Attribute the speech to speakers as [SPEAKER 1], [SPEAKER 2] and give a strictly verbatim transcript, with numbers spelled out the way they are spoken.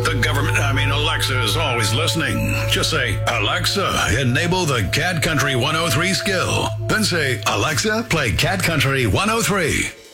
[SPEAKER 1] The government, I mean, Alexa is always listening. Just say, Alexa, enable the Cat Country one oh three skill. Then say, Alexa, play Cat Country one oh three.